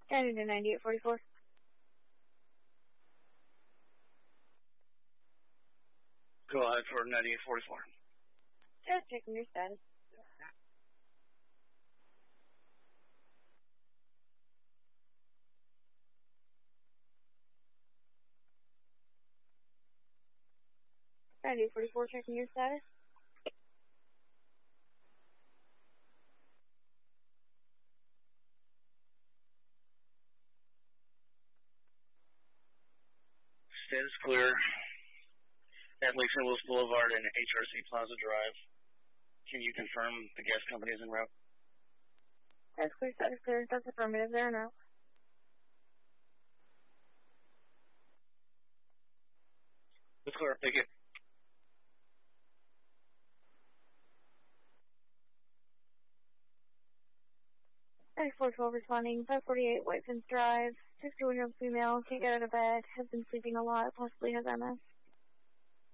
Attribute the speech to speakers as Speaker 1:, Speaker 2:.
Speaker 1: Standing to 9844.
Speaker 2: Go ahead for 9844.
Speaker 1: Just checking your status. Standing 44, checking your status.
Speaker 2: Status clear at Lake St. Louis Boulevard and HRC Plaza Drive. Can you confirm the gas company is en route?
Speaker 1: That's clear, status clear. That's affirmative there now.
Speaker 2: It's clear, thank you.
Speaker 1: Standing 412 responding, 548 White Fence Drive. 61-year-old female, can't get out of bed, has been sleeping a lot, possibly has MS.